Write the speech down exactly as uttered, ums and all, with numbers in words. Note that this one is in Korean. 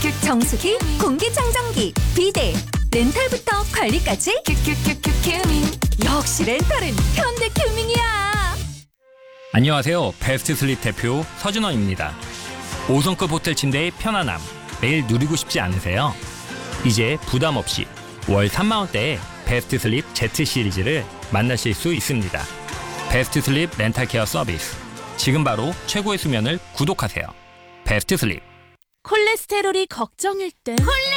정수기, 공기청정기, 비데, 렌탈부터 관리까지 큐큐큐큐 큐밍. 역시 렌탈은 현대큐밍이야. 안녕하세요. 베스트 슬립 대표 서준원입니다. 오 성급 호텔 침대의 편안함 매일 누리고 싶지 않으세요? 이제 부담 없이 월 삼만 원대의 베스트 슬립 Z 시리즈를 만나실 수 있습니다. 베스트 슬립 렌탈 케어 서비스. 지금 바로 최고의 수면을 구독하세요. 베스트 슬립. 콜레스테롤이 걱정일 땐 콜레